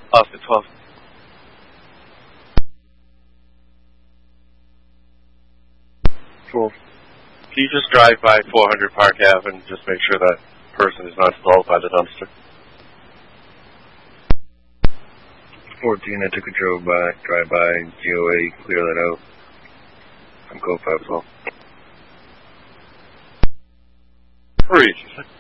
Oscar 12. Cool. Can you just drive by 400 Park Ave and just make sure that person is not stalled by the dumpster? 14, I took a drive by, GOA, clear that out. I'm code 5 as well. Hurry.